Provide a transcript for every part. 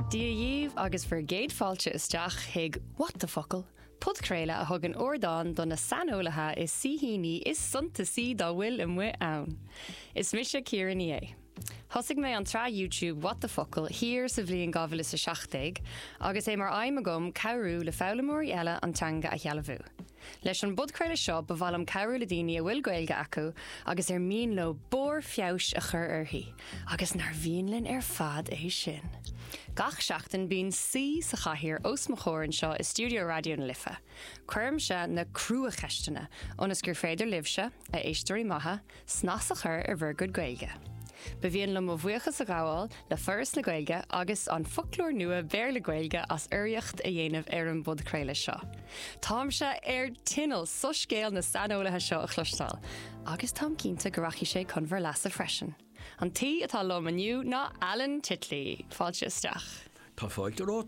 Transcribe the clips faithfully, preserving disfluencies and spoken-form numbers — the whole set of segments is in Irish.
Díomh agus for géad fáilte isteach hiag What the Focal, podcréile a thug an ordáin don na sanolaithe is sihíní is sunta sí dá bhfuil i mu ann. Is mise Ciaran é. Thosig mé an trá YouTube What the Focal hir sa bhliain gabhfuil is a seachtaig, agus é mar aim agam cabhrú le fálamóirí eile an teanga a chealamhú. Leis an budcréile seo bhhailm cabhrú le daoine a bhfuil gaeilge acu agus ar mín le bór fiabhs a chur orthaí, agus nar bhíonlinn ar fad é sin. Gach seachtain bíonn sí sa chathaoir os mo chórann seo i Studio Radio na Lifa. Cuirm se na crua cheistena, ónas gur féidir libse a éisteoirí maithe, snas a chur ar bhur go gaeilge. Ba bhíonn le mo bhuachas a ghabháil le foras na gaeilge agus an folklór nua béir le gaeilge as uiriocht a dhéanamh ar an budcréile seo. Tám se ar tinal so scéal na sanolaithe seo a chluisteáil, agus tám cínta go rachi sé chun bhar leas a freisin. An tí atá lom aniu ná Alan Titley, fáilte isteach. Tá fáilte rót.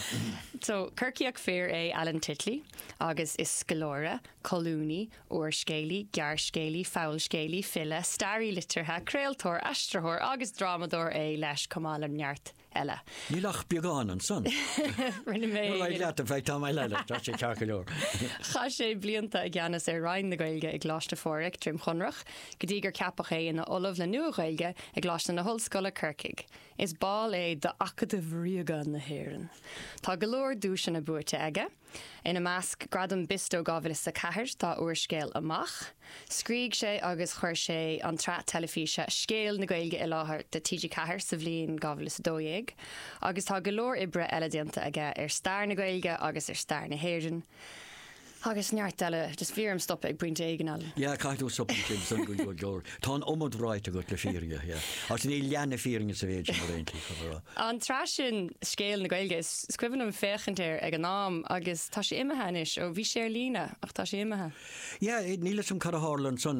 So, Kirkiach fér é Alan Titley, agus is scalóra, colúni, oor scéli, gear scéli, foul scéli, fille, starry litterthe, creaaltóir, astrathóir, agus dramadóir é leis cumála neart eile. Ní lach beagán an son. Rinne mé. Well, I let the fight on my leather, that's a calculor. Cha sé blianta a gceannas ar rainn na gaeilge ag gláiste fóric trim chunrach, go dtí gur ceapach é ina olamh le nua gaeilge ag gláiste na hol Kirkig. Is ball é de acadamh riagan na héireann. Tá golóir dúis na buairte aige, ina measc gradam bistó gábhfuil sa cethir tá uair scéal amach, scríg sé agus chuir sé an trát telefíse scéal na gaeilge i láthair de T G cethir sa bhliain gábhfuil sa dóigh, agus tá golóir ibre eile dianta aige ar stair na gaeilge agus ar stair na héireann. Agus neart eile, just bhíorm stop ag buinte éigeal. Ja, caithú stop ag buinte san go glór. Tá an omad ráit a go le fíringe, ja. As ní leanna fíringe sa bhéid mar réintí. An trásin scéal na gaeilge is scuibann an féchantéir ag an nám agus tá sé imimehanis ó bhí sé ar lína ach tá sé imithe. Ja, níle som cara hálan son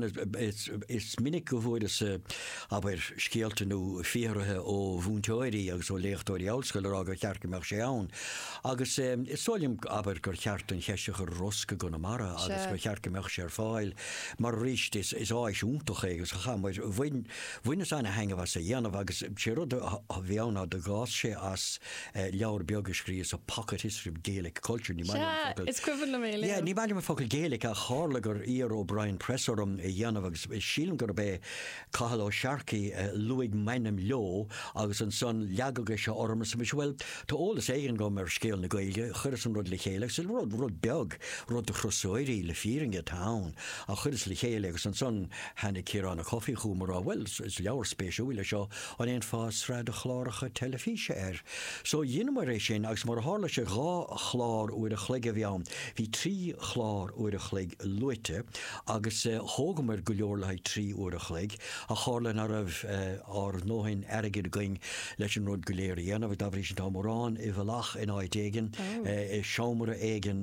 is minic go bhfuid is aber scéalta nó fíorathe ó bhúnteoirí agus ó léachtóirí áilscoil aga chearcameach sé ann. Agus is sólim aber gur cheartan cheise go rosca gona mara agus go chearcameach sé ar fáil mar ríist is is áis úntaach agus a chaid bhain bhaine sanna hangah a dhéanamh agus sé rud a bheanna de gás sé as leabhar beag scrí a pocket history of Gaelic culture ní mai. It's equivalent to me. Yeah, ní mai me focail Gaelic a chálagur Iar O'Brien Pressorum i dhéanamh agus sílim gur be cahal ó searcaí luig mainam leo agus an son leagaga se ormas sa bhfuil tá ólas éigen go mar scéal na gaeilge churas an rud le chéile sil rud rud beag rud de chrossóirí le fíringe town a churas le chéile agus an son hanna céran a coffeechúmar a bhfuil is leabhar spéisiúile seo an éon fás rád a chláracha telefíse ar. So dhéanamar éis sin agus mar hála se gá chlár uair a chléige bheann. Bhí trí chlár uair a chléig luite agus thógamar go leor le trí uair a chléig a chálan ar ar nóhain airgid going leis an rud go léir dhéanamh dabhrí sin tá mórrán i bhelach in áid éigen i seomara éigen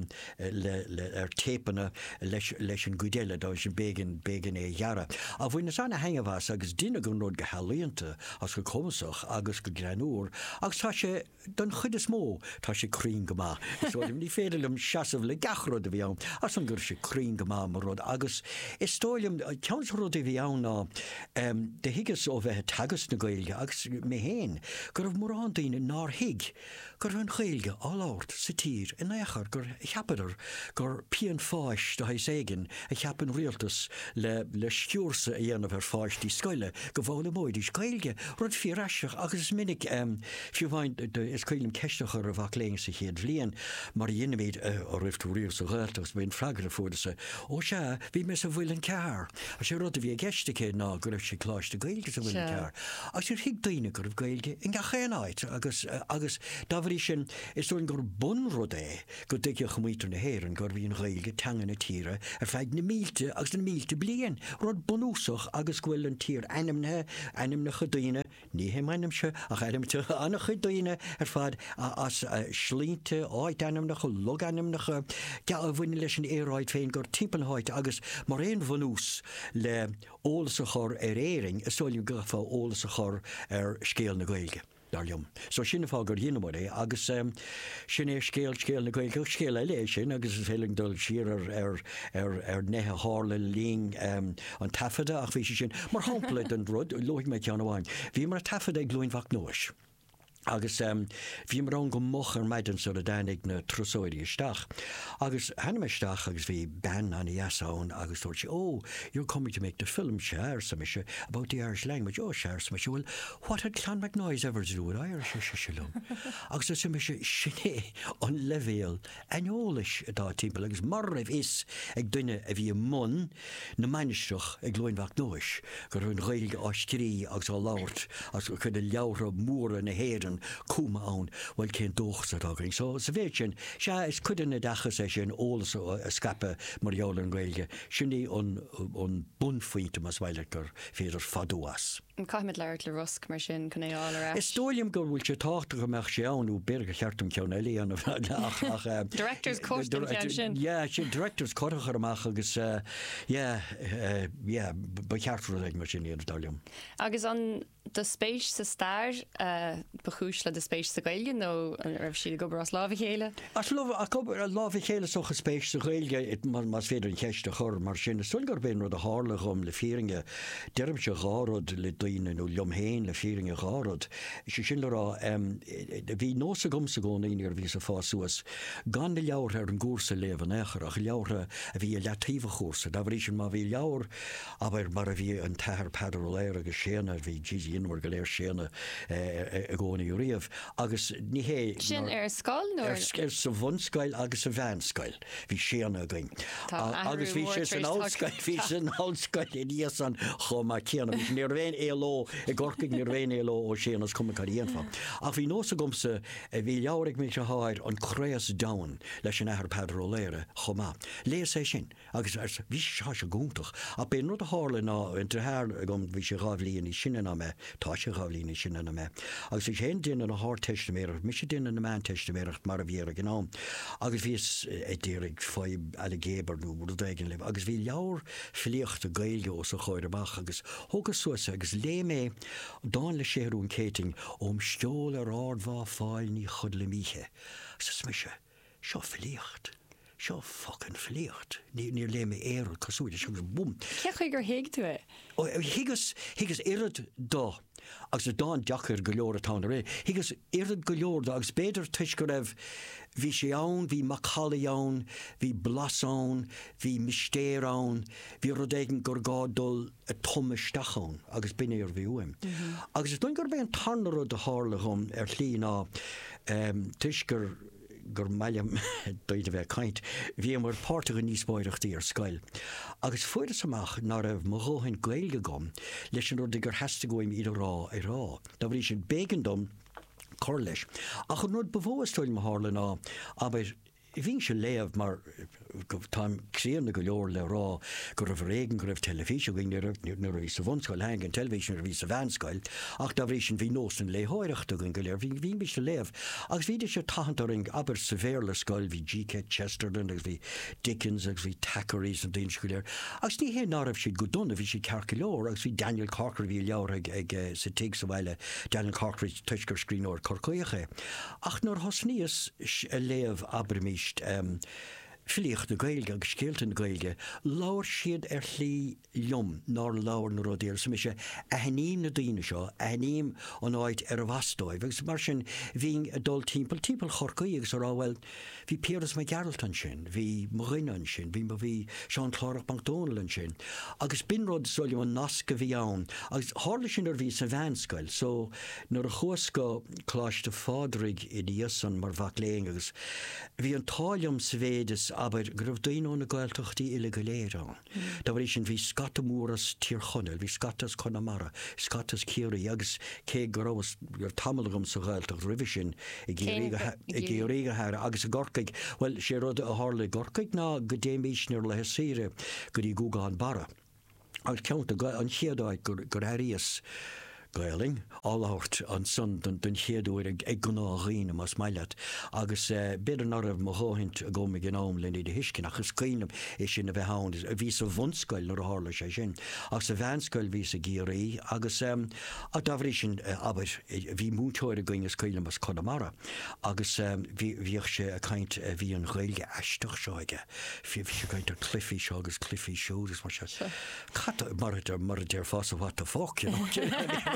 ar tépanna leis an gudéile dá sin bégan bégan é dheara. A bhaine sanna hangahas agus duine go rud go healaíonta as go cumasach agus go granúr agus tá sé don chud is mó tá sé crín go má. So ní féidirlim seasamh le gachrod a bhíann as an gur sé crín go má mar rud agus is tóilm teans rud a bhíann ná de higus ó bheith tagas na gaeilge agus mé héin gur bh mórrán daoine ná hiig gur bhn chailge áláirt sa tír in éachar gur cheapadidir gur pian fáis do hais éigen a cheapan rialtas le le sciúrsa a dhéanamh ar fáis tí scoile go bhla móid í scoilge rud fíráiseach agus minic fiúhain is coilm ceistechar a bhach léing sa chéad bhliain mar dhéanaid a riftúíir sa ghiltas bhíon freigar a fuidasa ó se bhí me sa bhfuil an cear a sé rud a bhí a gceiste cé ná gur raibh sé chláiste gaeilge sa bhfuil an cear a sé hiag daoine gur gaeilge in ga chéanáid agus agus dábharí sin is dúin gur bun rud é go dtí a chmuotar na héireann gur bhíon gaeilge teangan na tíre ar feid na mílte agus na mílte bliain rud bunúsach agus bhfuil an tír einimne einim na chudaine ní hé mainim se a chaimte anna chudaine ar fad as slínte áid einim nach log einim nach de a bhfuine leis an éráid féin gur timppanháid agus mar éon bhanús le ólas a chur ar éing is soilm gafa ólas a chur ar scéal na gaeilge. Darlium. So sinna fágur dhéanamar é agus um, sin é scéal scéal na gaeilge scéal eile sin agus is féling dul siar ar ar ar ar nethe hála líng um, an tafada ach bhí sin mar hápla an rud loigh me ceann amháin. Bhí mar tafada ag glúin bhach nuais. agus um, bhí mar an go mochar maidan so a danig na trosóirí isteach. Agus hanna meisteach agus bhí ben an iasán agus dúirt oh, you're coming to make the film, Share, some issue about the Irish language. Oh, Share, some issue. Well, what had Clan McNoyes ever to do with Irish? Agus some issue, shine, on level, and Olish at that temple. Agus marv is, ag dunne a bhí mun, na manistruch, ag loin McNoyes. Gur hun reig ostri, agus all laut, as could a laura moor and a heden. Cúma án bhfuil cén dóchsa againn. So sa bhéitin, se is cuidan na dachas é sin ólas a scape marheola an Gaeilge, sinní an bunfaointe mas bhaile gur féidir fadúas. An caiimiid leir le rusc mar sin chun é ála Is tóiliam gur bhfuil sé táachta go meach sé anú beirge cheartm ceann eile an ach Directors costum ceann sin. Yeah, sin directors cotachar amach agus yeah, yeah, ba cheartú ag mar sin iad dáliam. Agus an de spéis sa stair bechúis le de spéis sa Gaeilge nó raibh siad go bras lábh chéile? As love a go lábh chéile socha spéis sa Gaeilge mas féidir an cheiste chur mar sin sulgar ben rud a hála gom le fíringe deirm se gárod le daine nó liomhéin le fíringe gárod. Is sin le rá bhí nó sa gom sa gón íar ví sa fásuas gan na leabhar ar an gúrsa levan éair ach leabhar a bhí a letíomh chósa da bhrí sin má bhí leabhar aber mar a bhí an tair pedar ó léir agus séna bhí Gigi inwar go léir séna a gcóna í riamh agus ní hé sin ar scáil nó ar sa bhunscail agus sa bheanscail hí séna againn agus bhí sé san áilscail hí san áilscail i díos an chomá céanna bhí níor bhéin éló i gcorcaigh níor bhéin éló ó séanas cuma caríonfa ach bhí nó sa gomsa bhí leabhar mé se háir an chréas dain leis an ahar pedar ó léire chomá léir sé sin agus bhí se se gúntaach a bé nó a hála ná an trethir gom bhí sé rábhlíonn í sinna na me tá sé rábhlíonn í sinna na me agus sé chéan duine na háir teiste méirecht mis sé duine na man teiste méirecht mar a bhíar a gná agus bhís é ddírig foiib a gébar nó bud dagin leh agus bhí leabhar filiocht a Gaeilge ó sa choir amach agus thugus suasa agus lé mé dáin le séhrún céting óm steol ar ardmhá fáil ní chud le míche sa smise seo filiocht seo fucking filiocht ní níor lé mé éar cosúide se bum Ceach gur héig tú é? higus higus irid dó agus a dáin deachar go leor atá ré higus irid go leor dó agus béidir tuis go raibh hí sé ann hí machala ann hí blas ann hí mistéir ann hí rud éigen gur gádul a tomaisteachán agus bine ar bhíúim agus is don gur bé an tarnar rud a hála chum ar chlí ná tuis gur gur maiam doide bheith caint, bhí mar páirrtacha níos báireachtaí ar scail. Agus fuair amach ná raibh mo ghóthain Gaeilge gom leis an rud gur heasta goim iad rá i rá. Da bhrí sin bégan dom chur leis. A chun rud bhóastáil mo hála ná, aber bhín se léamh mar táim críanna go leor le rá go raibh réigen go raibh telefísio gin nuair a bhí sa bhunscail hang an televísin ar bhí sa bhanscail ach da bhrí sin bhí nós an léthireachta gin go léir bhí bhí bis le léamh agus bhí sé tahantaring aber sa bhéir le scail bhí G K Chesterton agus bhí Dickens agus bhí Thackeray's an daon go léir agus ní hé ná raibh siad go donna bhí siad cearca leor agus bhí Daniel Corker bhí leabhar ag sa tig sa bhile Daniel Corker tuisgur scríóir corcaoiche ach nóir hosníos a léamh aber míist um, filiocht na Gaeilge agus scéalta na Gaeilge láir siad ar chlí liom ná láir na rodéir sa mise a heníim na daoine seo a heníim an áid ar a bhastóid agus mar sin bhín a dul timppel timppel chorcaí agus ráhfuil hí Piers McGarrett an sin hí Morin an sin bhí bhí Sean Clark MacDonald an sin agus binrod soilm an nasca bhí ann agus hála sin ar bhí sa bhanscail so nar a chuasca chláiste fádrig i díos an mar bhacléing agus bhí an táliom svéides aber gribh daoine na Gaeltachtaí ile go léir an. Da bhrí sin bhí scatamúras tír chonel, bhí scatas Connemara, scatas Ciarí agus cé go raibh ar tamilgam sa Gaeltacht ribh sin i ggéiríige thar agus a gorcaig, well sé rud a hála gorcaig ná go déimíisnear le hesaíre go dtí gúgáin bara. Agus ceann an chiadáid gur airíos Gaeling, áláirt an sun don chéadúir ag gnághíine mas maileat agus beidir ná raibh mo háint a gom gnám le de hiscin agus cuiinem is sin a bheith hán a bhí sa bhunscail nar hála sé sin ach sa bhanscail bhí sa géirí agus a dahrí sin aber bhí múteir a gine scailem as Connemara agus bhíoh sé a caint bhí an Gaeilge eisteach seoige fi sé caint ar clifí seo agus clifí siúgus mar se mar mar déir fás a what the fuck you know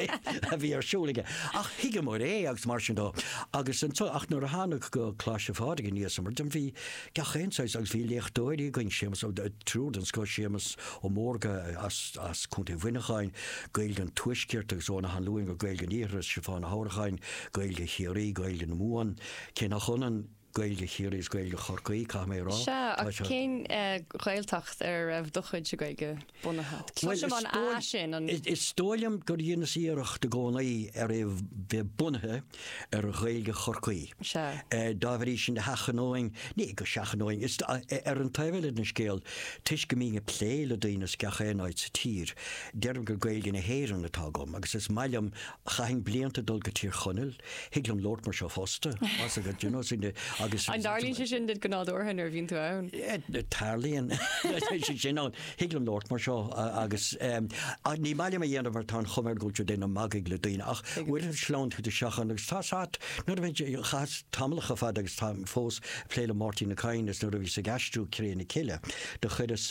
a bhí arsúlaige. Ach hiige mar é agus mar sin dó. Agus an tú ach nuair a hánach go chláiste fádig in níos mar dem bhí gachéáis agus bhí léchtdóirí goin sémas ó trúd an sco sémas ó mórga as as chunta bhuiineáin gail an tuisceart agus óna han luing go gail gan íras se fána hárachain gail go chéirí gail an múan cé nach chunan gailge chéir is gailge chorcaí cá mé rá. Se cén gailtacht ar a bhduchuid se gailge bunathe. Clúisián á sin an... Is stóliam gur dhéana íireach de gcónaí ar é bheith bunathe ar gailge chorcaí. Se. Dáhrí sin de hachanóing, ní go seachanóing, is ar an taimhile na scéal, tuis go mín pléile daoine scachéanaid sa tír, dearm gur gailge na héireann atá gom, agus is mailam chaing blianta dul go tír chonneil, hiaglam Lord mar seo fosta, as a go dúnó sin de An darlín se sin dit gná orhan ar bhín tú ann. Tarlíon sin an hiaglam Lord mar seo agus ní bailile a dhéanamh mar tá chumar gúte déna magig le daoine ach bhfuil slán chu seachan agus táát nu bhaint chas tamlacha fad agus tá fós pléile Martin na Cain is nu a bhí sa gasstrú créna ciile de chuidir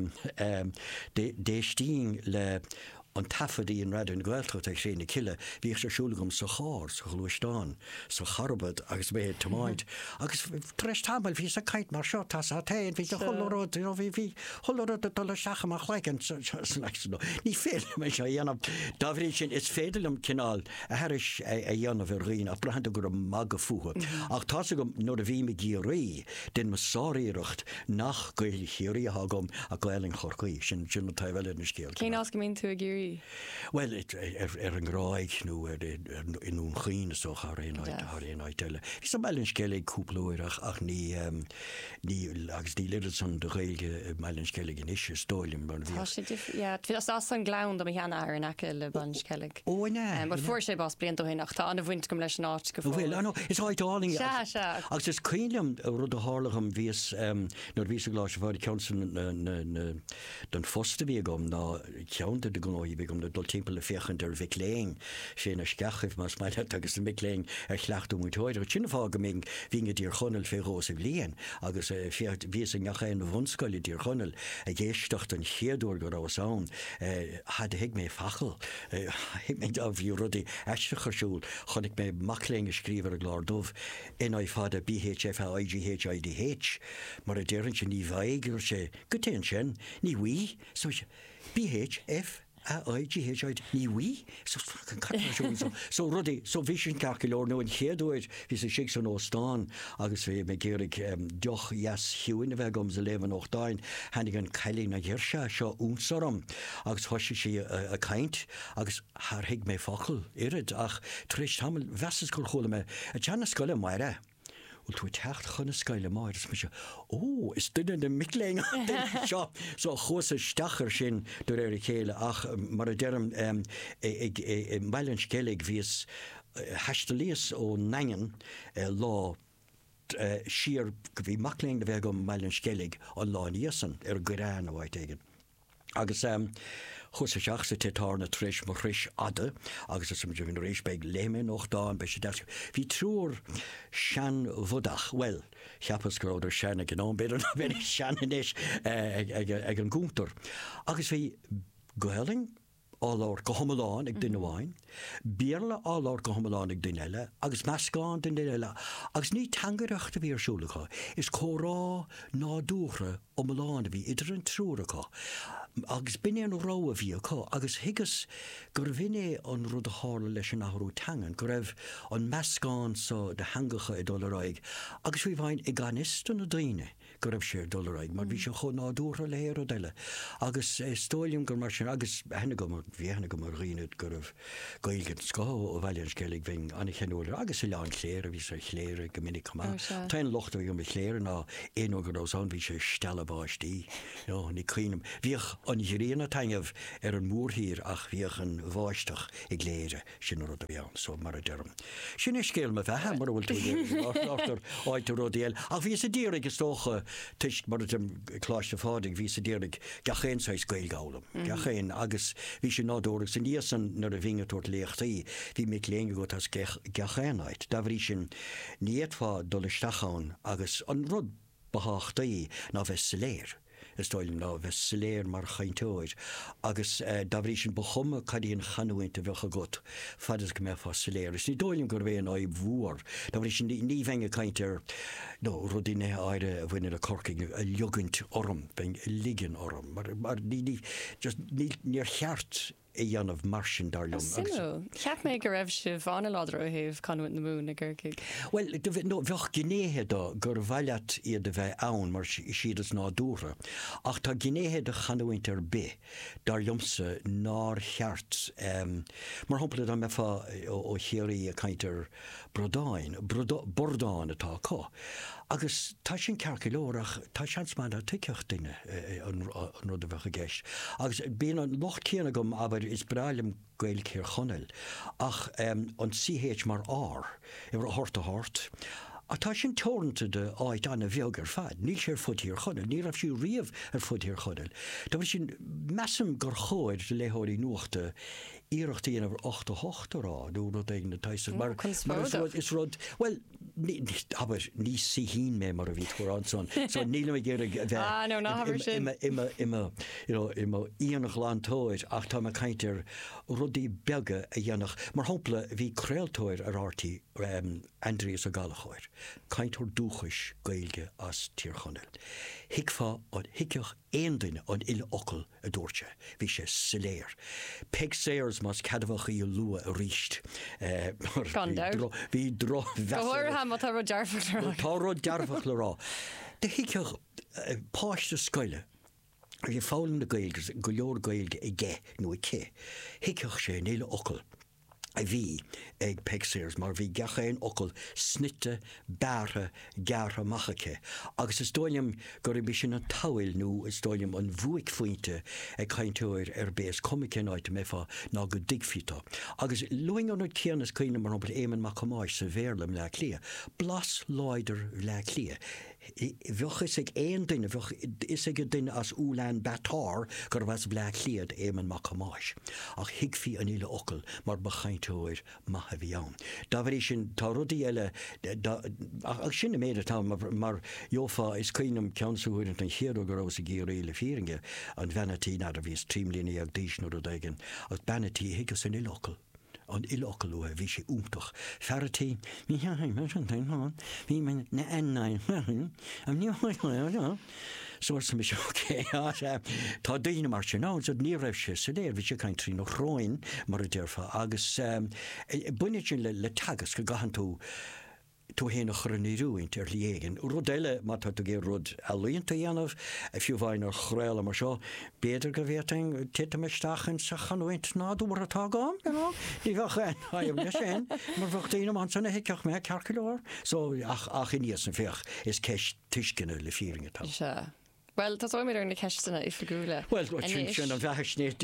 déistín le an tafadaí an raidir an ghailtacht ag séna ciile, bhí sé siúlagamm sa cháir, sa chluisteán, sa charbad agus bé tomáid. Agus treis tamil hí sa caiint mar seo tá sa tain, hí choród bhí hí choród a dul seachaach leican ní féidir me se dhéanam. Dáhrí sin is féidirlam cinál a heiris a dhéanamh ar rion a brahananta gur mag a fuha. Ach tá gom nó a bhí me gí raí den masáíirecht nach gail chéirí a gom a gailing chorcaí sin sin na taimhile na scéal. Cén as go mín tú a géirí? Well, er an gráig nó inún chuoine so réáid eile. Bhí sam meilinn scéalaigh cúplaúireach ach ní agus ní lidir san do réilge meilinn scéalaigh in isise stóilim ban bhí. Tá as an glán do cheanna ar an aice le ban scéalaigh. Ó ne. Mar fuair sé bás blion dohéach tá anna bhaint gom leis an áit go bhfuil an is áitáling. Se se. Agus is cuilam rud a hálacham víos nó ví a gláis bhar cean den fosta bhí gom ná ceanta de gnóí bhí gom na dul timppla féchan ar bhic léing sé na scachah mas mai agus an miléing ar chhlaachú mútóid. Sinna fá go mé híine dtír chonel fé rós a bblion agus ví an nachchéin bhunscoile dtír chonel a ggéistecht an chéadú go rásán had hiic mé fachel hiic mé a bhí rudí eiste chusúil chonig mé macléing a scríomhar a gládómh ina fad a B H F I G H I D H mar a déann sin ní bhaiggur sé go téan sin ní bhí so B H F I G H I D ní bhí so rudí so bhí sin ceir nó an chéadúid hí sé si san óstáin agus bhí mé géirigh deoch yes hiúin a bheith gom sa léhan ochtáin hanig an cailín na ggheirse seo úsarm agus thoisi si a caint agus thhiigh mé focail irid ach tríéis tamil bheas go chola me a teanna scoile maire. Tú techt chunna scaile máir is me ó is duine de miléing seo so chusa stachar sin do ar chéile ach mar a derm ag meilinn scéalaigh vís heistelíos ó nein lá siar go bhí macléing de bheith go meilinn scéalaigh an lá níosan ar gorán a bhaid aigen. Agus chusa seach sa tétána tríis mar chris ada agus is sem vin rééis beag léime noch dá be se hí trúr sean bhdach well cheappas goráidir sena gná beidir na bhí seanis ag an gúntar. Agus bhí gohelling áláir go thomáin ag duine bháin, bíarla áláir go thomáin ag duine eile, agus meascáin duine eile, agus ní tangareachta bhí arsúlacha, is chórá ná dúchra ó Miláin a bhí idir an trúracha. Agus bine an rá a bhí aá, agus higus gur bhine an rud a hála leis an áhrú tangan, go raibh an meascáin sa de hangacha i dulraig, agus bhí bhain i ganista na daine go raibh sé dulraig, mar bhí se chu ná dúra léir a deile. Agus stóilium gur mar sin agus hena go mar bhíhanana go mar riad go raibh gailgan scá ó bhaileann scéalaigh bhín anna chenúla, agus i leán chléir a bhí sé chléir go minic chumá. Táin lochta bhí go chléir ná éon go rásán bhí sé stela báistí, ní cuiinem. Bhíoh an hiríanana taingemh ar an múrthír ach bhíoh an bháisteach i gléire sin rud a bhean, so mar a derm. Sin is scéal me bheithe mar bhfuil tú áit rodéal. Ach bhí sa dírig is tócha tuist mar chláiste fádig hí sa dírig gachéin sa scailgálam. Gachéin agus hí sé nádóras san níosan nar a bhíine tuairt léochtaí, hí mé léenge go as gachéanaid. Da bhrí sin níiad fá dul istachán agus an rud beháchtaí ná bheith sa léir. is stoilm ná bheith saléir mar chaintóid. Agus da bhrí sin bochumma cadíon chaúinte bhecha gut, fadas go mé fá saléir. Is ní dóilm gur bhéon á bhúr. Da bhrí sin ní bhenge caiintear nó rudíine áire a bhfuine a corcaig a liogant orm, ben ligan orm. Mar, mar ní, ní, just ní, níor cheart i dhéanamh mar sin darlumm. Simú, cheap mé go raibh se bhána ládra ó heh canhaint na mún na ggurcaig. Well, no, bheoch gnéthe do gur bhaileat iad a bheith ann mar siad is ná dúra. Ach tá gnéthe de chaúint ar bé, darlummsa ná cheart. Um, mar hopla a me fá ó chéirí a caiintear brodáin, bordáin atá có. Agus tá sin cearcilóach tá seansman a tuiceocht duine an rud a bhecha gceist. Agus bíon an locht céanna gom aber is brailm gael céir chonel. Ach um, an C H mar R, yfir a hort a hort. A tá sin tórnta de áit anna bheog ar fad. Níl sé ar fud hir chonel, ní raf siú riamh ar fud hir chonel. Tá sin measam gur chóid de léthóirí nuachta íireachta dhéanamh ocht a hocht rá, nó rud éigna taisa. Mar is rud, well, aber ní sí hín mé mar a bhí chórán son. So níl mé géir a Ah, no, ná habar sin. Ima, ima, you know, ima íanach lántóid, ach tá me caiintear rudí bega a dhéanach. Mar hopla bhí creaaltóir ar ártaí um, Andreas a galachóir. Caintor dúchais gailge as tíorchonel. Hiicfa an hiicioch éon duine an ile ocail a dúirte, bhí sé saléir. Peg séirs mas cadmhacha í lua a ríist. Gandá. Bhí dro Gohar ha mat tá rud dearfach le rá. Tá rud dearfach le rá. De hiicioch páiste scoile. Bhí fálam na gailge, go leor gailge i ggé nó i cé. Hiicioch sé an ile ocail. A bhí ag pegséirs mar bhí gachéin ocail snitte, beartha, geartha machacha. Agus is dóilm gur i sin an táil nó is dóilm an bhuaic faointe ag chainteoir ar bés comicin áit me fá ná go digfita. Agus luing an céannas caine mar opel éman macamáis sa bhéirlam le clia. Blas láidir le clia. Bheoch is ag éon duine, bheoch is ag duine as úlein batar gur bheits ble cliad éman macamáis. Ach hiigfi an ile ocail mar bachainteoir maithe bhí ann. Da bhí sin tá rudí eile ach sinna méidir tá mar jófa is cainam ceansúir an chéadú go rás a géir éile fíringe an Vanity na a bhís trímlíní ag díis nó aigen ach Vanity higus an ile ocail. An ilocalú a bhí sé úmtach. Ferratí, mí heim me an tain há, bhí me na ennain, am ní háil so sem is oké. Tá daine mar sin ná, so ní raibh sé sa léir, bhí sé cain trí nó chráin mar a dearfa, agus buine sin le le tagas go gahan tú tú héna chruníúint ar liéigen. Rud eile má tá gé rud alíonnta dhéanamh a fiú bhain ar chréile mar seo, béidir go bhéting tita meisteachchan sa chaúint náúair atá gám, ní bhecha haimh le sin, mar bhach daine man sanna hiiceach me cearcailóir, so ach ach in níos an féoch is ceist tuiscinna le fíringe tá. Se. Well, tá mé ar na ceistena i figúla. Well, sin an bheith snéad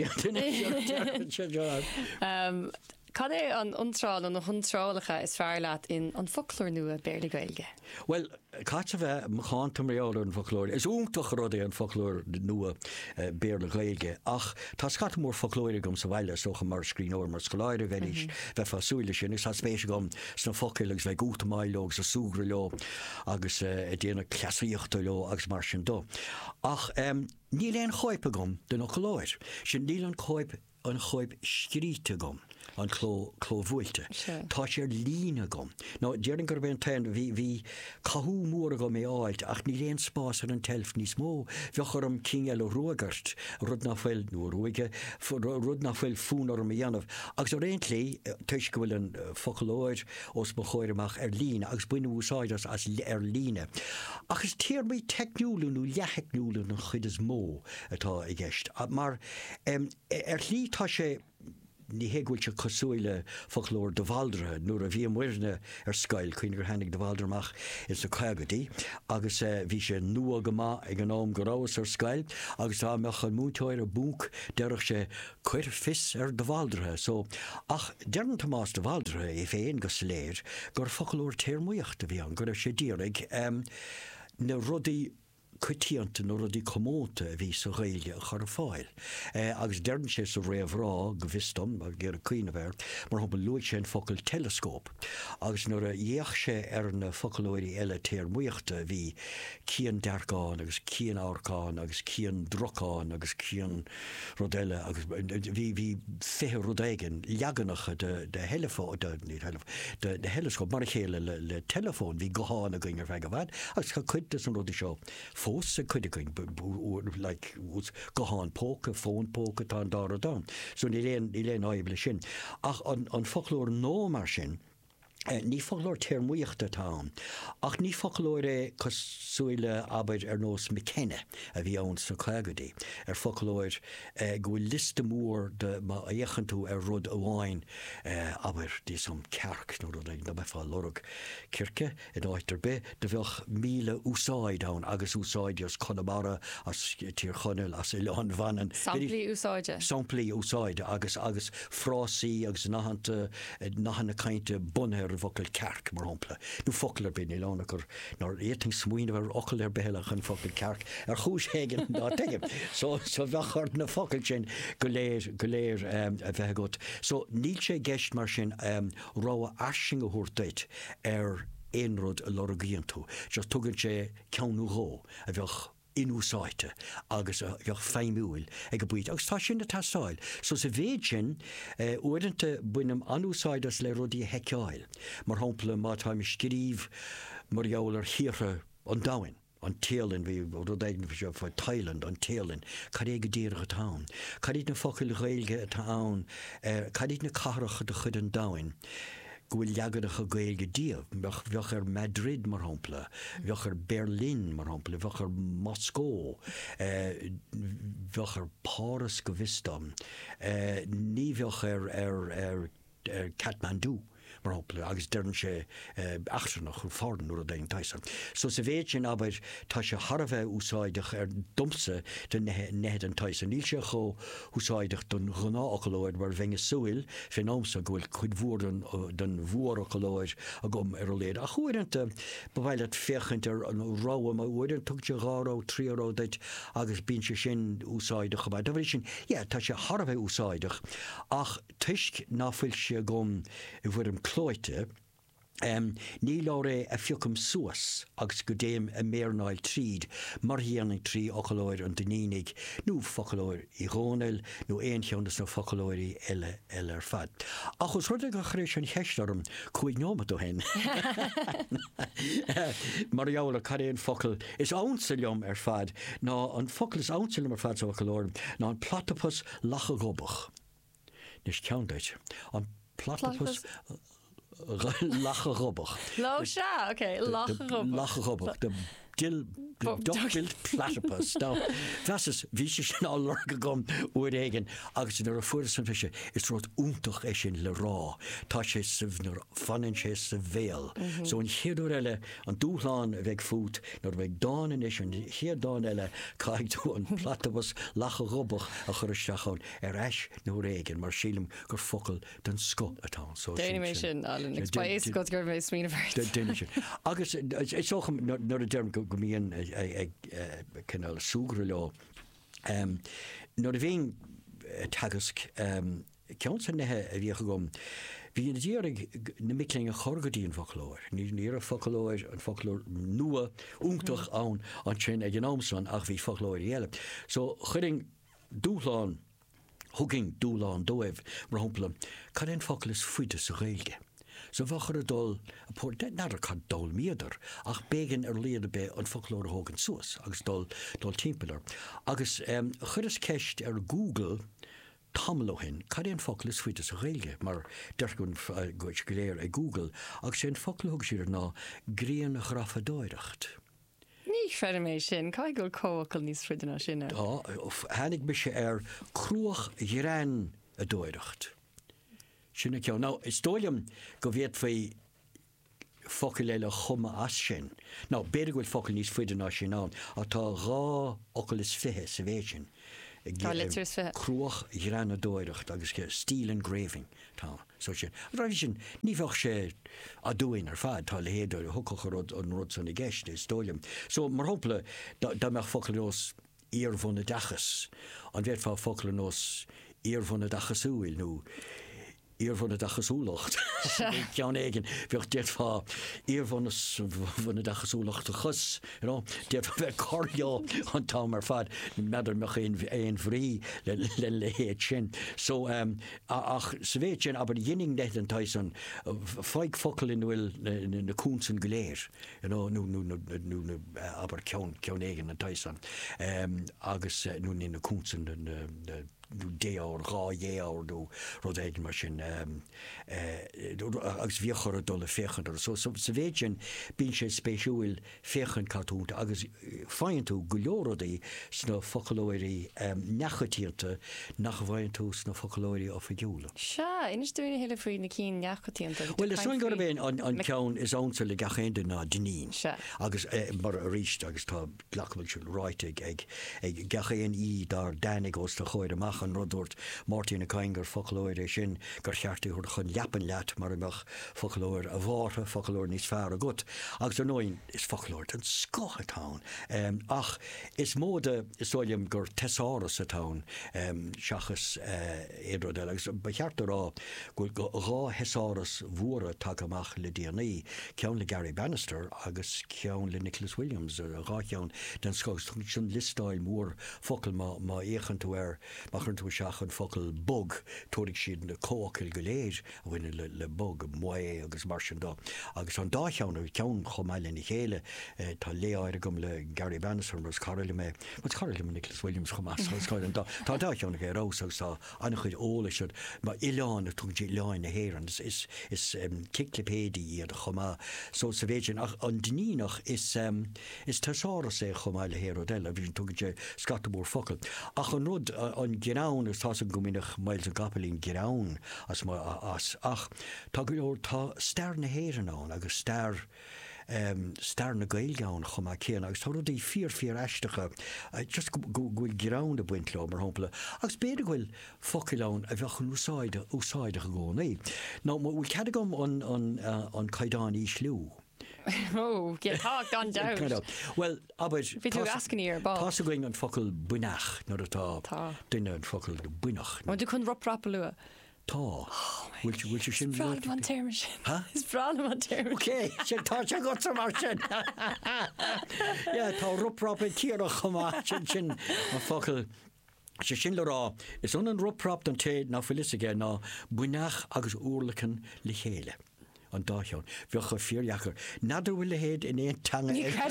Um, Cad é an untráil an huntrálacha is fear leat in an folklór nua béirla gailge? Well, caite bheith mcháanta réáil an folklór. Is úntaach rud é an folklór nua béirla gailge. Ach, tá scata mór folklóir gom sa bhaile socha mar scríóir mar scoláire bhenis bheith fasúile sin. Is spéisi gom sna focilegs bheith gúta maiilóg sa súgra leo agus a déana ceasaíochta leo agus mar sin do. Ach, um, níl éon choipe gom den ocaláir. Sin níl an choip an choip scríte gom. An cló clóhhuiilte. Tá sé lína gom. Ná dearan gur bhéon tain bhí bhí cathú mór go mé áilt ach ní réon spás ar an telf níos mó. Bheochar am cíngel ó ruagart rud nach bhfuil nó ruige rud nach bhfuil fún ar mé dhéanamh. Agus ó réon lé tuis go bhfuil an focalóir os mo chóireach ar lína agus buine úsáidas as ar lína. Agus tíir mé techniúla nó leithecnúla an chud is mó atá i gceist. Mar um, ar lí tá sé ní héhfuil se cosúile folklór de Valdre nuair a bhí muirne ar scail chuoine gur henig de Valdermach is a chugadí agus bhí sé nua go má ag an nám gorás ar scail agus tá meach an múteir a búk deirech sé chuir fis ar de Valdre so ach dearan Tomás de Valdre i féin go sléir gur folklór téirmuocht a bhí an gur sé dírig um, na rudaí chutíanta nó a dí commóta a bhí sa réile a chur fáil. Agus dearn sé sa réomhrá go bhistom a gur a cuioine bhar, mar hoppa luid sé an focail telescóp. Agus nuair a dhéach sé ar na focalóirí eile téir muochta bhí cían dearcáin, agus cían áircáin, agus cían drocáin, agus cían rodile, agus bhí bhí fithe rodéigen leaganacha de de helefó de de de telescóp mar chéile le le telefón hí goáin a gine bhe go bhd, agus chu chuide an rudí seo fós sa chuide le goáin póca, fón póca tá dá a dá. So ní léon ní léon áibble sin. Ach an an folklór nó mar sin, Uh, ní folklór téir muochta tám, ach ní folklór é cos súile abaid ar nós McKenna a bhí ann sa chagadí. Ar folklór uh, go bhfuil liste mór de ma a dhéchan tú ar rud amháin uh, abair dí som cearc nó rud na befa lorug circe in áitar be de bheoch míle úsáid ann agus úsáid as Connemara as tír chonel as i an bhanan. Samplí úsáide. Samplí úsáide agus agus frásaí agus nachanta nachanna cainte bunir focail cearc mar hopla. Nú focail ar bin i lána gur nar éting smuoine ar ocail ar behelach an focail cearc ar chúis hégan ná teigim. So so bhechar na focail sin go léir go léir um, a bheith got. So níl sé gceist mar sin um, rá asing a thuirteit ar éonrod a lorgaíon tú. Just tugann sé ceannú ró a bheoch inúsáite agus a bheoch féimúil ag go buid. Agus tá sin na tásáil. So sa bhéid sin uh, uaireanta buinam anúsáidas le rudí heiceáil. Mar hopla má tá mi scríb mar jaall ar chiaire an dain. An télan bhí rudéigen fi seo Thailand an télan, cad é go ddíirech a tán. Cadíd na focail réilge a tán, uh, cadíd na carach de chud an dain. Gohfuil leagadacha gailge díobh, bheoch ar Madrid mar hopla, bheoch ar Berlin mar hopla, bheoch ar Moscó, bheoch ar Páras go bhistam, ní bheoch ar ar ar Kathmandu mar hopla, agus dearn sé achtarnach chu fádan nuair a daon taisan. So sa bhéid sin abair tá sé tharbheith úsáideach ar dumsa den nehead an taisan. Níl sé cho úsáideach don ghuná ochalóid mar bhenge súil fin ámsa gohfuil chud bhór den bhór ochalóid a gom ar a léad. A chuiranta bhhaile féchant ar an ráam a bhfuidir tugte gáró tríóró deit agus bín sé sin úsáideach a bhaid. Sin, yeah, tá sé tharbheith úsáideach ach tuisc náfuil sé gom i bhfuidim chlóite, um, ní láré a fiocum suas agus go déim a méarnáil tríd mar híannig trí ochalóir an dunínig nó focalóir i rónil nó éoncheannas nó focalóirí eile eile ar fad. Achos rud go chrééis an cheistarm chuig nóma do hen. Mar jaall a cadéon focail is ánsal leom ar fad ná an focail is ánsal ar fad sa ochalóir ná an platypus lachagobach. Nis ceandait. An platypus lachagobach. Lo se, okay, lachagobach. Lachagobach, de dil duck-billed platypus. Now, das is bhí sé sin á lorga gom uair éigen agus nar a fuair san fiise is rud úntach é sin le rá. Tá sé sa nar fanin sé sa bhéal. So an chéadú eile an dúchláin a bheith fút nar bheith dáin is an chéadáin eile caiig tú an platypus lachagobach a chur isteachán ar eis nó éigen mar sílim gur focail den sco atá. Déine sin Alan, ag spáis go gur bheith smína bhart. Déine sin. Agus is socham nar a derm go mííon canal súgra le. Nuair a bhíon tagasc ceann san nethe a bhíocha gom, bhí an ddíarag na miling a chorgadíon focalóir. Ní níar a focalóir an focalóir nua úntaach ann an sin ag an ámsan ach bhí focalóir eile. So chuing dúláán, thugging dúláán dóibh mar hopla, cad éon focail is fuide sa réilge. So bhachar a dul a pór nadidir cad dul míidir ach bégan ar líad a bé an folklór hógan suas agus dul dul timppelar. Agus um, chud is ceist ar Google tamlohin cad éon focail is fuide sa réilge mar deirún goid go léir a Google agus sé an focail thug siar ná gríon a chrafa dóireacht. Ní fred mé sin, cai go cócail níos friidir sinna. Hánig be sé ar cruach ghrán a dóireacht. Sinna ceann. Ná, is dóilm go bhéad faoi focail eile chuma as sin. Ná, béidir gohfuil focail níos fuidir ná sin an, a tá rá ocail is fithe sa bhéid sin. cruach dhéanana dóireacht agus go steel engraving tá. So sé ra sin nífach sé a dúin ar fad tá le héidir thucharrod an rud san i gceist is dólim. So mar hopla da meach focail nos íar bhna dachas an bhéad fá focail nos íar bhna dachasúil nó íar bhna dachasúlacht. Cean éigen bheocht déad fá íar bhna dachasúlacht a chus, déad fá bheith choirá an tá mar fad meidir meach éon bhrí le le héad sin. So ach sa bhéad sin aber dhéing net an taisan feig focail in bhfuil na cúnsan go léir nó aber cean éigen an taisan agus nó na cúnsan nú dé áir gá dhé áir nó rud éigen mar sin agus bhíochar a dul féchan so sa bhéad sin bíonn sé spéisiúil féchan catúnta agus fáin tú go leoradaí sna focalóirí nechatíirta nach bhain tú sna focalóirí á fiúla. Se, inas dúna heile faoin na cín nechatíirta. Well, is soin go bhéin an ceann is ansa le gachéinde ná dunín. Agus mar a ríist agus tá glachfuil sin ráite ag ag gachéon í dar danig os tá chuir amach an rudúirt Martin Caingur focalóir sin gur cheartú chuir chun leapan leat mar amach focalóir a bhátha focalóir níos fearr a gut. Agus ar nóin is focalóir an scothatán. Um, ach is móda is óiliam gur tesáras a tán um, seachas uh, éadrodel agus becheartar rá go rá hesáras mhuara tag amach le D N A ceann le Gary Bannister agus ceann le Nicholas Williams a rá ceann den scos sin listáil mór focail má má échan tú ar machar tú seach an focail bug tórig siad na cócail go léir a bhaine le, le bug mué agus mar sin dá. Agus an dá cheann ceann chomáile na chéile tá léáir gom le Gary Bannister mas carla mé mas carla me Nicholas Williams chomas dá tá dá cheann go rás agus tá anna chuid óla siad má ileán a tún dí leáin na héan is is um, kiclipédí iad a chomá so sa bhéidir an dnínach is um, is tesáras é chomáile hérodel a bhín tugaide scatabúr focail. Ach an rud an ginán is tá an gomínach mails a gapelín ginán as as ach tá go leor tá stair na héan án agus stair Um, star na gailgáin chumá céan agus thoú í fír fír eistecha just gohfuil girán a buintlá mar hapla agus béidir bhfuil focilán a bheitchan úsáide úsáide a gcónaí. Ná bhfuil cead gom an an caiidán í slú. Oh, get hog gone down. Well, aber tú ascan ar bá. Tá a going an focail buinach nar atá duine an focail buinach. Má tú chun roprap lua. Tá. Bhfuil tú bhfuil tú sin bhil an téir sin. Ha? Is brála an téir. Ok, sin tá se go mar sin. Ja, tá roprap a tíarach chumá sin sin an focail. Se sin le rá is an an roprap an téad ná filisigé ná buinach agus úrlachan le chéile. An dáisián bheocha fíorheachar nadidir bhfuil le héad in éon tanga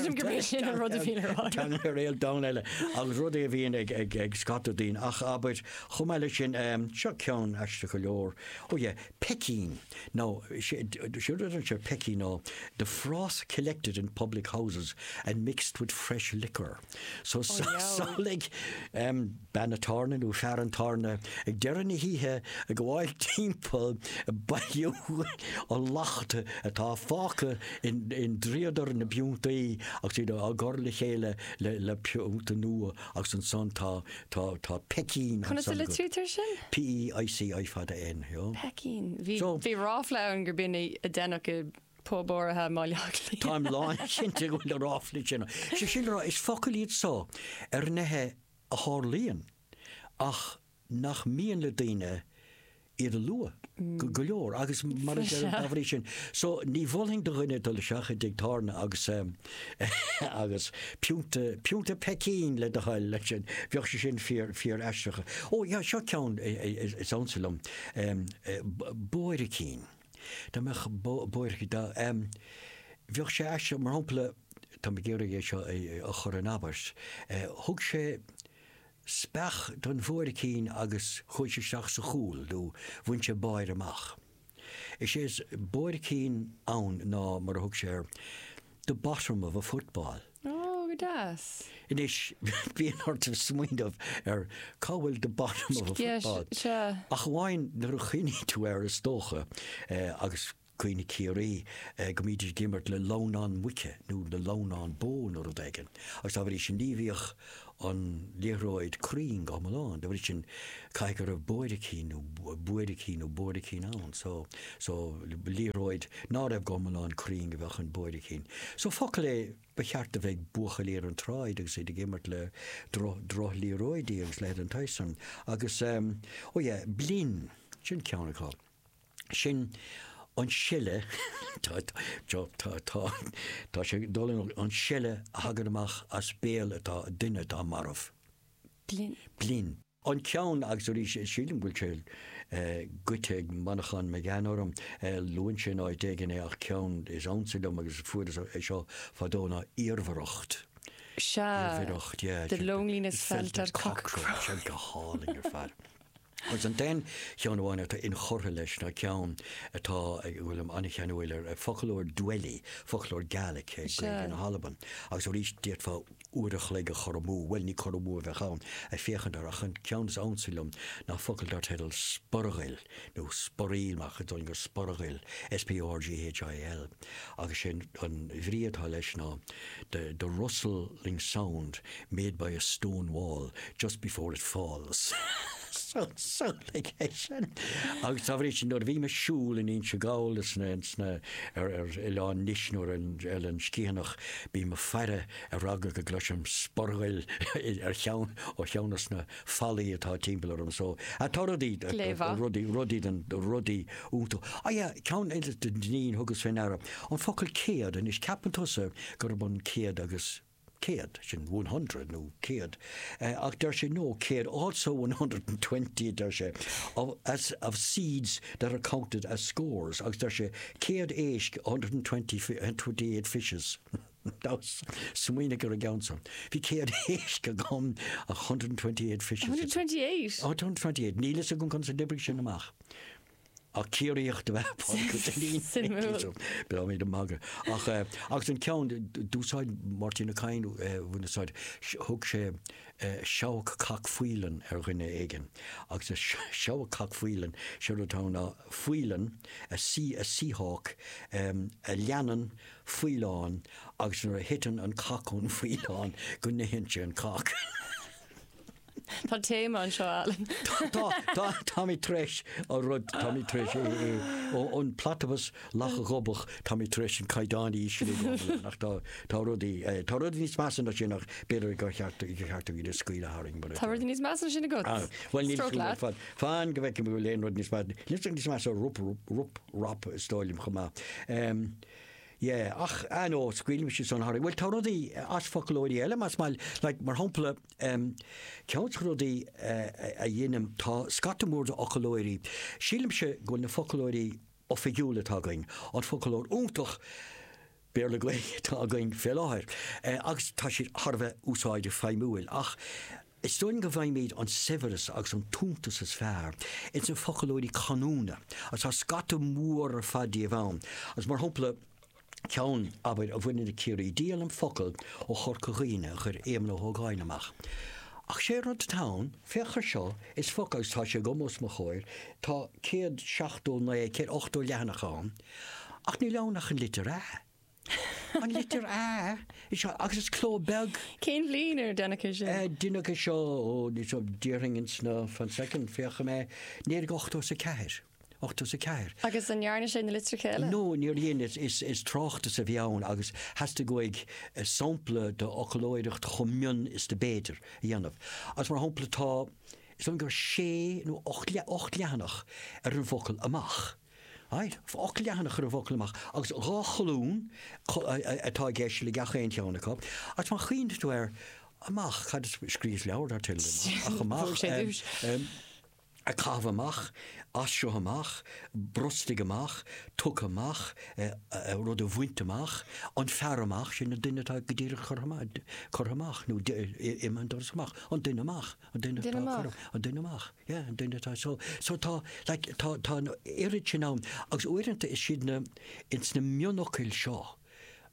tanga réal da eile agus rud é bhíon ag ag ag scatadín ach aber chumáile sin seo ceann eiste go leor ó yeah Pekin no siúr an se Pekin no the froth collected in public houses and mixed with fresh liquor so like um Bannatarna nó Fearantarna ag deireann híthe a go bhhaid timppel bailú ó lach atá fácha in in dríadar na biúntaí agus iad a gorla chéile le le piúnta nua agus an son tá tá tá Pekin. Chuna le Twitter sin? P E I C I fada N, jo. Pekin. Bhí bhí ráfleann gur binne a denach póbórathe máileachlaí. Táim láin sin te go le ráfli sin. Se sin rá is focailíad só ar nethe a hálíon ach nach míon le daine iad a lua. Go leor agus mar ahrí sin. So ní bhling do rinne do le seacha digtárna agus agus piúnta piúnta Pekin le do hail le sin bheoh se sin fíor fíor eistecha. Ó ja seo ceann is ansalm Boiricín. Tá meach Boiricí da bheoh sé eiste mar hapla tá géirigh seo a chur an abars. Thug sé spech don Boiricín agus chuid sé seach sa chúl dú bhain sé báir amach. Is sé Boiricín ann ná mar thug sé the bottom of a football. Oh, good das. Inis bíon hort of smuindamh ar cáhfuil the bottom of a football. Yes, sure. Ach bháin nar a chuine tú ar is dócha agus Cuoine Ciarí go míidir gimmert le lánán muice nó le lánán bó nó a daigen. Agus tá bhí sin níomhíoch an léróid crín go Milán, da bhí sin caigur a buidicín nó buidicín nó buidicín an, so so léróid ná raibh go Milán crín go bheith an buidicín. So focail é becheart a bheith bucha léir an tráid agus é de gimmert le droch léróidí agus leid an taisan. Agus, um, ó yeah, blin, sin ceannaá. Sin an sille tá sé dul an sille hagan amach as béal atá duine tá marmh. Blin. Blin. An ceann agus rí sílim bhfuil sé guiteigh manachan me gceanarm luin sin áid dégan é ach ceann is ansilm agus fuair é seo fadóna íormharocht. Se, the loneliness felt at cockcrow. Sin go háling ar fad. Agus an den chean bháin atá in chortha leis na ceann atá bhfuil am anna cheanhfuil ar focalóir dueli, focalóir Gaelic in Halaban. Agus rís díart fá uairach le go choramú, bhfuil ní choramú a bheith chaán a féchan ar an ceann ansilm na focail dar tedal sporghail, nó sporílmach a dul gur sporghail, S P R G H I L. Agus sin an bhríotá leis ná the, the rustling sound made by a stone wall just before it falls. So, so, like, sin. Agus tá bhrí sin nó bhí me siúil in se gáil sna ar Ián nísnúir an an scíanach bí me feire a ragga go gluisiim sporghail ar cheann ó cheannas na fallí atá timpplaarm so. A táradí rudí rudí den rudí úntú. A ja, ceann idir den níon thugus féin ara. An focail céad an is ceapan tusa gur bun céad agus céad, sin one hundred nó céad. Uh, ach der sé nó céad, also one hundred twenty der sé of, as, of seeds that are counted as scores. Ach der sé céad éisc one hundred twenty-eight fishes. That was smuoine gur a gceann. Bhí céad éisc a gom one hundred twenty-eight fishes. one hundred twenty-eight? one hundred twenty-eight. Nílas a gon chun sa dibrig sin amach. A cíiríocht a bheith be mé de maga. Ach agus an ceann dúsáid Martina Cain bhuiineáid thug sé seoch cac fuilen ar rinne éigen. Agus a seoch cac fuilen seútána fuilen a sí a síhawk um, a leanan fuiláin agus nar a hitan an cacún fuiláin go nahinse an cac. Tá téma an seo Alan. Tá mí treis á rud tá mí treis ón platabas lach a gobach tá mí treis an caidáí nach tá rudí tá rud níos mean sin nach beidir go cheartta go cheartta bhí scuile haing. Tá rud níos mean sinna go. Bhil ní fáin go bheith bhfuil léon rud níos mean. Níos níos meas rup rup rap stáilim chumá. Yeah, ach, I know, squealing which is on Harry. Well, Tarodi, as Focolodi, Elemas, my like Marhompla, um, Count Rodi, a Yinum, Ta, Scottamord, Ocoloidi, Shilimshe, going to Focolodi, of a Yule tagging, on Focolor, Untoch, Berle Gway, tagging, Fellow, Ax Tashit Harve, Uside, Faimuil, ach. It's doing a vine made on Severus agus an túntas as fear. It's a Focolodi canúna, as a Scottamore fadi avan, as Marhompla. Ceann aber a bhuiine Ciarí díal an focail ó chorcaghine chur éamna thógáineach. Ach sé rud tán, fechar seo is focail tá sé gomos mo chóir, tá céad seachtó na céad ochtó leanachán, ach ní leannach an litir á. An litir á, agus is cló beg. Cén línar dennacha sé? Dunacha seo ó ní so díringin sna fan second fecha mé néir ochtó sa ceir. Ochtas a ceir. Agus an jarne sé na litre chéile? No, níor dhéon is, is, is trochtas a bheann agus has to go ag uh, sampla de ocholóideach chommion is de beter dhéanamh. As mar hompla tá, is an gur sé nó ocht leanach ar an focail amach. Right? Och leanach ar an focail amach. Agus rá cholún atá gceisi le gacha ein teannach. As mar chiint tú ar amach, chad scríos leabhar ar til ach amach. A caf amach, asio amach, brostig amach, tuk amach, rud a bhaint amach, an fear amach, sin a duine tá godíir chur amach, nó iman doras amach, an duine amach, an duine amach, yeah, an duine tá. So, so tá, like, tá, tá irid sin am, agus uiranta is siad na, ins na mionocil seo,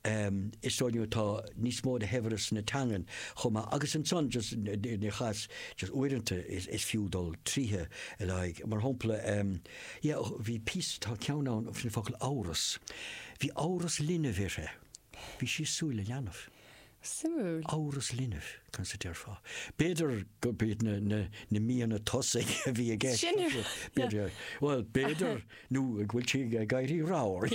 um, is stoinú tá níos mód a heveras na tangan chuma agus an son just ne chas just oirinte is is fiúdal tríthe like mar hopla um, yeah hí pís tá ceanán of focail áras hí áras linne virthe hí sí súile leanamh. Simú. Áras lineh can sa dearfá. Béidir go bíad na, na, na míana tosaigh a bhí a gceist. Sinne. Béidir, well, béidir, nó, bhfuil tí gaiirí ráir.